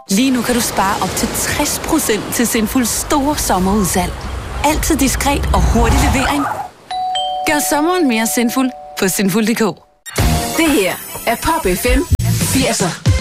Lige nu kan du spare op til 60% til Sinfuls store sommerudsalg. Altid diskret og hurtig levering. Gør sommeren mere sinful på sinful.dk. Det her er Pop FM 80'er.